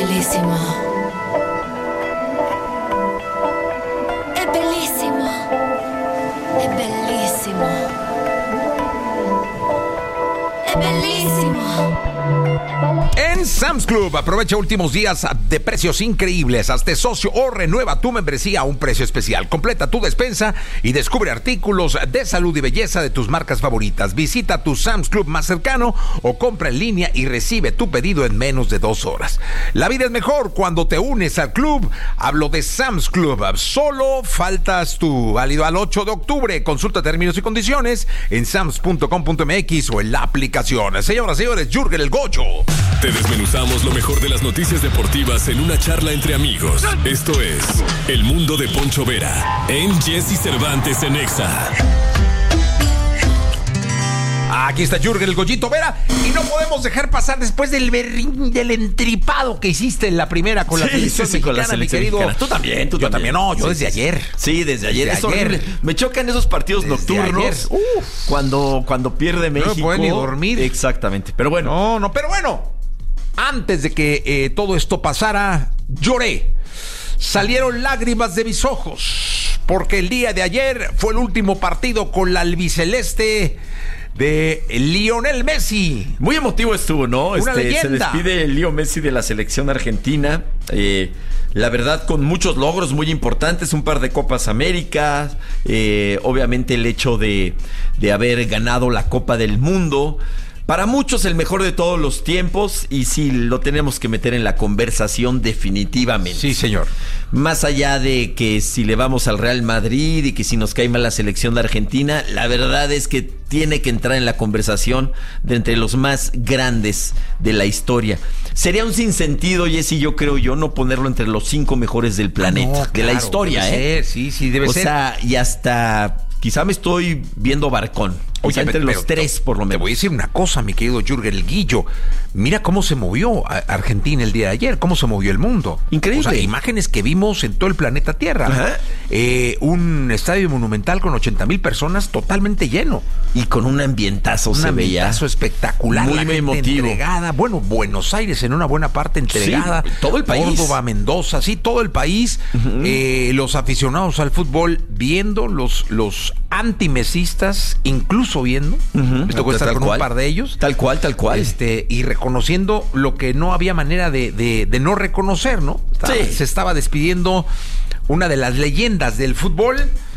bellissimo. È bellissimo. È bellissimo. È bellissimo. En Sam's Club, aprovecha últimos días de precios increíbles. Hazte socio o renueva tu membresía a un precio especial. Completa tu despensa y descubre artículos de salud y belleza de tus marcas favoritas. Visita tu Sam's Club más cercano o compra en línea y recibe tu pedido en menos de 2 horas. La vida es mejor cuando te unes al club. Hablo de Sam's Club. Solo faltas tú. Válido al 8 de octubre. Consulta términos y condiciones en sams.com.mx o en la aplicación. Señoras y señores, Jürgen el Gocho. Te desmenuzamos lo mejor de las noticias deportivas en una charla entre amigos. Esto es El Mundo de Poncho Vera en Jesse Cervantes en Exa. Aquí está Jürgen el Goyito Vera y no podemos dejar pasar después del entripado que hiciste en la primera con la selección mexicana, con la selección mexicana. Tú también. Yo también, no, yo desde ayer. Sí, desde ayer. Es horrible. Me chocan esos partidos nocturnos cuando pierde México. No puede ni dormir. Exactamente, pero bueno. Pero bueno, antes de que todo esto pasara, lloré. Salieron lágrimas de mis ojos porque el día de ayer fue el último partido con la albiceleste de Lionel Messi. Muy emotivo estuvo, ¿no? Una leyenda. Se despide Leo Messi de la selección argentina. La verdad, con muchos logros muy importantes, un par de Copas América, obviamente el hecho de haber ganado la Copa del Mundo. Para muchos el mejor de todos los tiempos y sí, lo tenemos que meter en la conversación definitivamente. Sí, señor. Más allá de que si le vamos al Real Madrid y que si nos cae mal la selección de Argentina, la verdad es que tiene que entrar en la conversación de entre los más grandes de la historia. Sería un sinsentido, Jessy, yo creo no ponerlo entre los 5 mejores del planeta, no, de la historia, debe ser, sí, debe ser. O sea, y hasta quizá me estoy viendo barcón. Oye, entre los 3 por lo menos. Te voy a decir una cosa, mi querido Jürgen el Guillo. Mira cómo se movió Argentina el día de ayer, cómo se movió el mundo. Increíble. O sea, imágenes que vimos en todo el planeta Tierra. Ajá. Un estadio monumental con 80,000 personas totalmente lleno. Y con un ambientazo se veía. Un ambientazo espectacular. Muy la gente emotivo. Entregada. Bueno, Buenos Aires en una buena parte entregada. Sí, todo el país. Córdoba, Mendoza, sí, todo el país. Uh-huh. Los aficionados al fútbol viendo, los antimesistas incluso viendo. Uh-huh. Me tocó estar con un par de ellos. Tal cual. Y reconociendo lo que no había manera de no reconocer, ¿no? Se estaba despidiendo una de las leyendas del fútbol.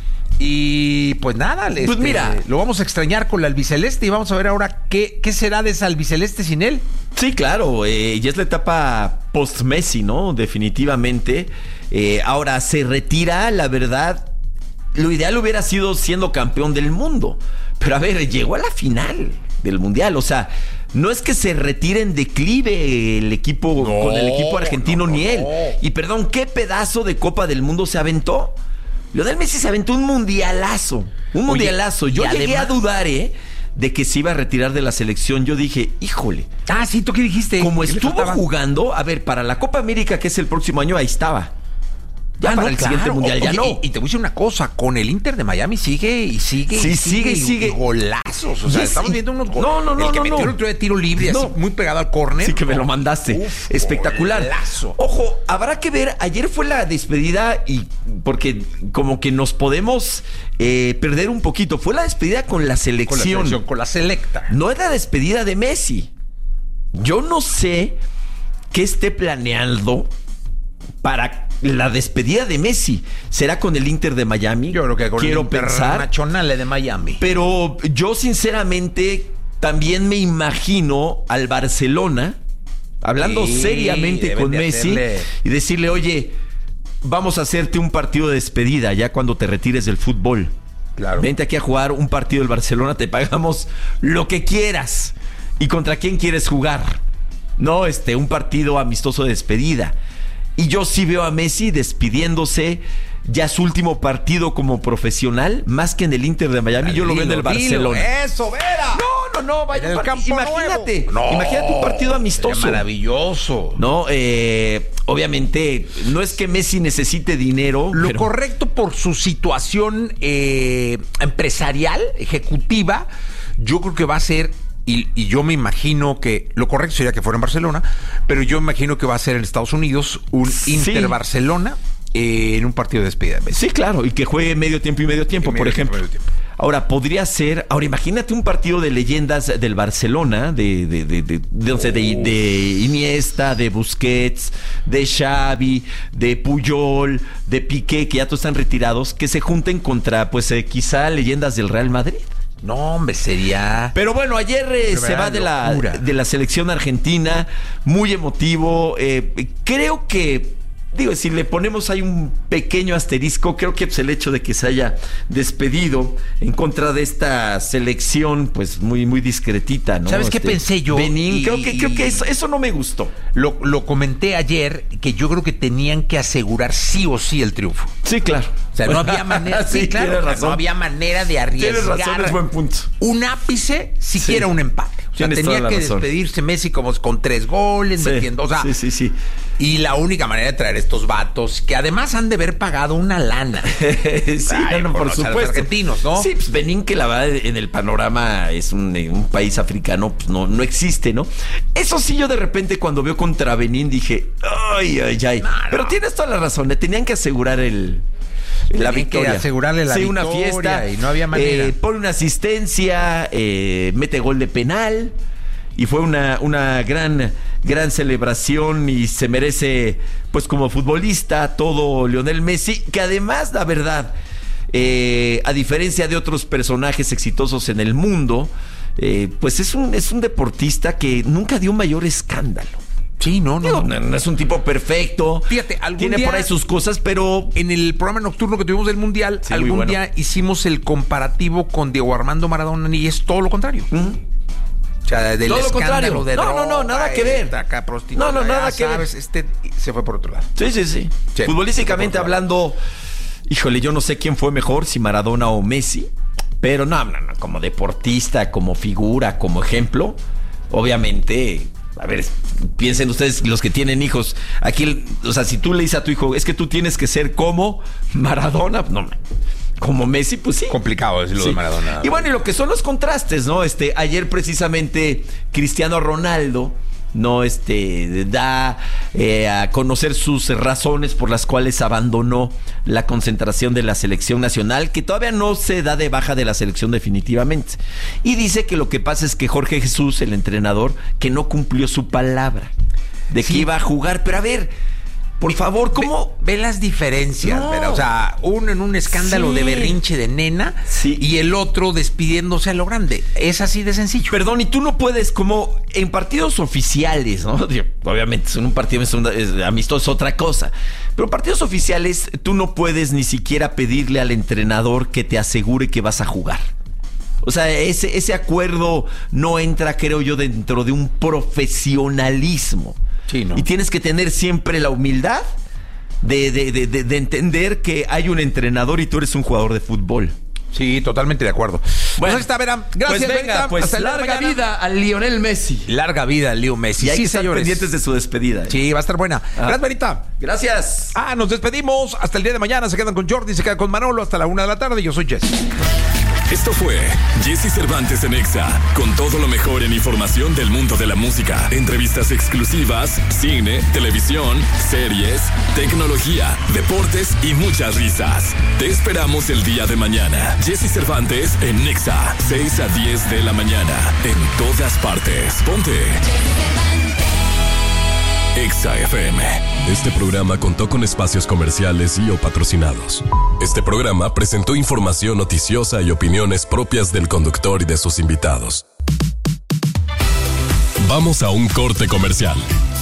Y pues nada, pues mira, lo vamos a extrañar con la albiceleste y vamos a ver ahora qué será de esa albiceleste sin él. Sí, claro, ya es la etapa post-Messi, ¿no? Definitivamente. Ahora se retira, la verdad, lo ideal hubiera sido siendo campeón del mundo. Pero a ver, llegó a la final del Mundial, o sea, no es que se retire en declive el equipo con el equipo argentino ni él. Y perdón, ¿qué pedazo de Copa del Mundo se aventó? Lionel Messi se aventó un mundialazo. Yo llegué a dudar, de que se iba a retirar de la selección. Yo dije, híjole. Ah, sí, ¿tú qué dijiste? Como estuvo jugando, a ver, para la Copa América, que es el próximo año, ahí estaba. Ya para el siguiente mundial ya no. Y te voy a decir una cosa, con el Inter de Miami sigue. Golazos. O sea, estamos viendo unos goles. No. El que metió el otro de tiro libre, así, muy pegado al córner. Sí, que me lo mandaste. Espectacular. Golazo. Ojo, habrá que ver, ayer fue la despedida y porque como que nos podemos perder un poquito. Fue la despedida con la selección. Con la selecta. No es la despedida de Messi. Yo no sé qué esté planeando para la despedida de Messi. ¿Será con el Inter de Miami? Yo creo que con el Internacional de Miami. Pero yo sinceramente también me imagino al Barcelona hablando seriamente con Messi y decirle, oye, vamos a hacerte un partido de despedida ya cuando te retires del fútbol. Claro. Vente aquí a jugar un partido del Barcelona, te pagamos lo que quieras. ¿Y contra quién quieres jugar? No, un partido amistoso de despedida. Y yo sí veo a Messi despidiéndose ya su último partido como profesional, más que en el Inter de Miami. Yo lo veo en el Barcelona. ¡Eso, Vera! No, vaya en el campo imagínate un partido amistoso. Maravilloso. No, obviamente, no es que Messi necesite dinero. Lo correcto por su situación empresarial, ejecutiva, yo creo que va a ser y yo me imagino que lo correcto sería que fuera en Barcelona, pero yo me imagino que va a ser en Estados Unidos un Inter-Barcelona en un partido de despedida de Messi. Sí, claro, y que juegue medio tiempo y medio tiempo, por ejemplo. Ahora, podría ser... Ahora, imagínate un partido de leyendas del Barcelona, de Iniesta, de Busquets, de Xavi, de Puyol, de Piqué, que ya todos están retirados, que se junten contra, pues, quizá leyendas del Real Madrid. No, hombre, sería... Pero bueno, ayer se va de la selección argentina, muy emotivo. Creo que... Digo, si le ponemos ahí un pequeño asterisco, creo que pues, el hecho de que se haya despedido en contra de esta selección, pues muy, muy discretita, ¿no? ¿Sabes qué pensé yo? Benín, creo que eso no me gustó. Lo comenté ayer, que yo creo que tenían que asegurar sí o sí el triunfo. Sí, claro. O sea, no había manera, sí, claro, tienes razón. No había manera de arriesgar. Tienes razón, es buen punto. Un ápice, siquiera un empate. O sea, tenía que despedirse Messi como con 3 goles, metiendo, o sea, sí. Y la única manera de traer estos vatos, que además han de haber pagado una lana. Sí, por supuesto. Los argentinos, ¿no? Sí, pues Benín, que la verdad en el panorama es un país africano, pues no existe, ¿no? Eso sí, yo de repente cuando veo contra Benín dije, ay. No. Pero tienes toda la razón, le tenían que asegurar la victoria. Que asegurarle la victoria. Una fiesta. Y no había manera. Pone una asistencia, mete gol de penal. Y fue una gran celebración y se merece, pues como futbolista, todo Lionel Messi, que además, la verdad, a diferencia de otros personajes exitosos en el mundo, pues es un deportista que nunca dio mayor escándalo. Sí, no es un tipo perfecto. Fíjate, tiene por ahí sus cosas, pero en el programa nocturno que tuvimos del Mundial, algún día hicimos el comparativo con Diego Armando Maradona y es todo lo contrario. O sea, del todo lo escándalo contrario. De droga, No, nada que ver. Acá prostituta, nada que ver. Se fue por otro lado. Sí. Futbolísticamente hablando, híjole, yo no sé quién fue mejor, si Maradona o Messi, pero no, como deportista, como figura, como ejemplo, obviamente, a ver, piensen ustedes, los que tienen hijos, aquí, o sea, si tú le dices a tu hijo, es que tú tienes que ser como Maradona, no, como Messi, pues sí. Complicado decirlo de Maradona. Y bueno, y lo que son los contrastes, ¿no? Ayer precisamente Cristiano Ronaldo da a conocer sus razones por las cuales abandonó la concentración de la selección nacional, que todavía no se da de baja de la selección definitivamente. Y dice que lo que pasa es que Jorge Jesús, el entrenador, que no cumplió su palabra de que iba a jugar. Pero a ver, por favor, ¿cómo? Ve las diferencias, ¿verdad? O sea, uno en un escándalo de berrinche de nena y el otro despidiéndose a lo grande. Es así de sencillo. Perdón, y tú no puedes, como en partidos oficiales, ¿no? Obviamente, en un partido amistoso es otra cosa. Pero en partidos oficiales, tú no puedes ni siquiera pedirle al entrenador que te asegure que vas a jugar. O sea, ese acuerdo no entra, creo yo, dentro de un profesionalismo. Sí, ¿no? Y tienes que tener siempre la humildad de entender que hay un entrenador y tú eres un jugador de fútbol. Sí, totalmente de acuerdo. Bueno, pues está, Vera. Gracias, pues venga, pues hasta larga vida a Lionel Messi. Larga vida a Leo Messi. Y hay que estar señores, pendientes de su despedida. Sí, va a estar buena. Gracias, Verita. Gracias. Nos despedimos. Hasta el día de mañana. Se quedan con Jordi, se quedan con Manolo hasta la 1 de la tarde. Yo soy Jesse. Esto fue Jesse Cervantes en Exa, con todo lo mejor en información del mundo de la música, entrevistas exclusivas, cine, televisión, series, tecnología, deportes y muchas risas. Te esperamos el día de mañana. Jesse Cervantes en Exa, 6 a 10 de la mañana, en todas partes. Ponte Exa FM. Este programa contó con espacios comerciales y o patrocinados. Este programa presentó información noticiosa y opiniones propias del conductor y de sus invitados. Vamos a un corte comercial.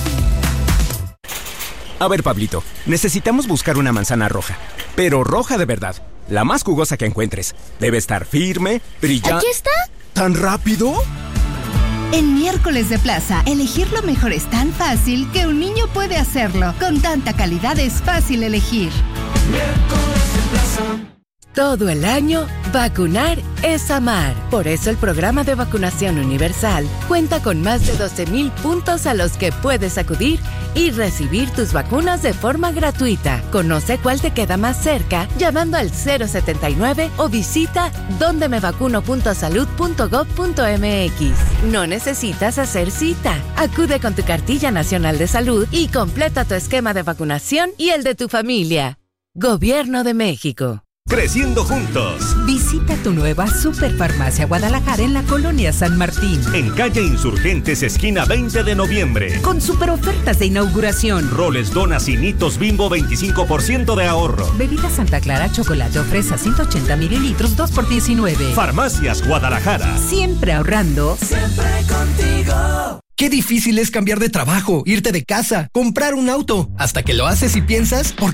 A ver, Pablito, necesitamos buscar una manzana roja, pero roja de verdad, la más jugosa que encuentres. Debe estar firme, brillante. ¿Aquí está? ¿Tan rápido? En Miércoles de Plaza, elegir lo mejor es tan fácil que un niño puede hacerlo. Con tanta calidad es fácil elegir. Miércoles de Plaza. Todo el año Vacunar es amar. Por eso el programa de vacunación universal cuenta con más de 12,000 puntos a los que puedes acudir y recibir tus vacunas de forma gratuita. Conoce cuál te queda más cerca llamando al 079 o visita dondemevacuno.salud.gov.mx. No necesitas hacer cita. Acude con tu cartilla nacional de salud y completa tu esquema de vacunación y el de tu familia. Gobierno de México. Creciendo juntos. Visita tu nueva Superfarmacia Guadalajara en la colonia San Martín. En calle Insurgentes, esquina 20 de noviembre. Con super ofertas de inauguración. Roles, donas y Nitos Bimbo, 25% de ahorro. Bebida Santa Clara, chocolate o fresa, 180 mililitros, 2 por 19. Farmacias Guadalajara. Siempre ahorrando. Siempre contigo. Qué difícil es cambiar de trabajo, irte de casa, comprar un auto. Hasta que lo haces y piensas, ¿por